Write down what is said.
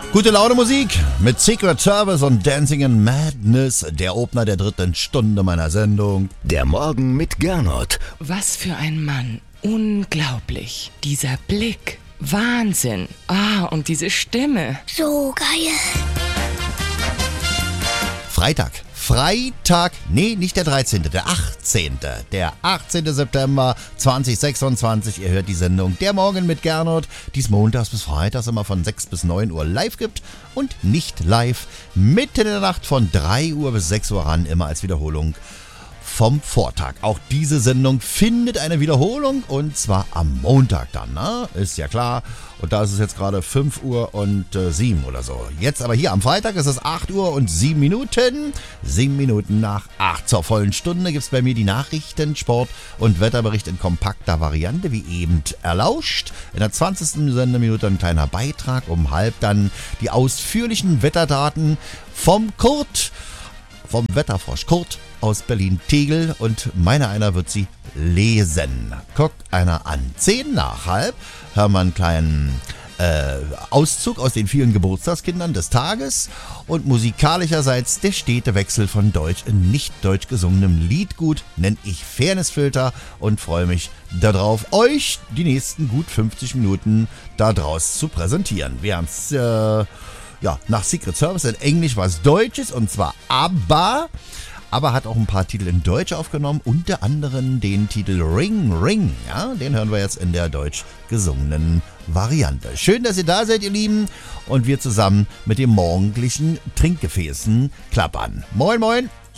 Gute Laune Musik mit Secret Service und Dancing in Madness, der Opener der dritten Stunde meiner Sendung. Der Morgen mit Gernot. Was für ein Mann. Unglaublich. Dieser Blick. Wahnsinn. Und diese Stimme. So geil. Freitag, nee, nicht der 13., der 18. Der 18. September 2026. Ihr hört die Sendung Der Morgen mit Gernot, die es montags bis freitags immer von 6 bis 9 Uhr live gibt und nicht live mitten in der Nacht von 3 Uhr bis 6 Uhr ran, immer als Wiederholung vom Vortag. Auch diese Sendung findet eine Wiederholung und zwar am Montag dann, ne? Ist ja klar. Und da ist es jetzt gerade 5 Uhr und 7 oder so. Jetzt aber hier am Freitag ist es 8 Uhr und 7 Minuten. 7 Minuten nach 8 zur vollen Stunde gibt es bei mir die Nachrichten, Sport und Wetterbericht in kompakter Variante, wie eben erlauscht. In der 20. Sendeminute ein kleiner Beitrag, um halb dann die ausführlichen Wetterdaten vom Wetterfrosch Kurt aus Berlin-Tegel und einer wird sie lesen. Guckt einer an. 10 nach halb hören wir einen kleinen Auszug aus den vielen Geburtstagskindern des Tages und musikalischerseits der stete Wechsel von Deutsch in nicht-deutsch gesungenem Liedgut nenne ich Fairnessfilter und freue mich darauf, euch die nächsten gut 50 Minuten da draus zu präsentieren. Wir haben es nach Secret Service in Englisch was Deutsches und zwar aber hat auch ein paar Titel in Deutsch aufgenommen, unter anderem den Titel Ring Ring. Ja, den hören wir jetzt in der deutsch gesungenen Variante. Schön, dass ihr da seid, ihr Lieben, und wir zusammen mit den morgendlichen Trinkgefäßen klappern. Moin, moin!